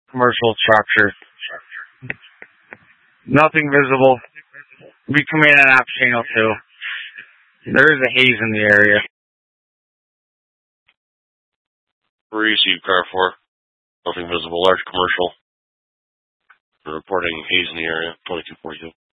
commercial structure. Nothing visible. We come in on app channel 2. There is a haze in the area. Where you see car 4. Nothing visible. Large commercial. Reporting haze in the area. 2242.